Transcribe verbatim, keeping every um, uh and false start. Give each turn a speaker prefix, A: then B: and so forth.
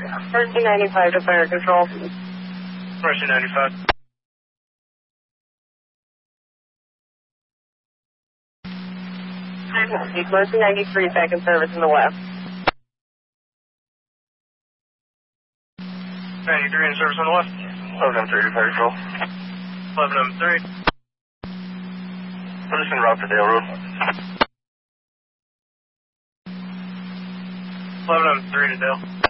A: thirteen ninety-five to fire control.
B: thirteen ninety-five.
A: thirteen ninety-three, back in service in the west.
B: ninety-three in service on the left.
C: eleven M three to fire control.
B: eleven M three.
C: I'm just en route to Dale Road.
B: eleven M three to Dale.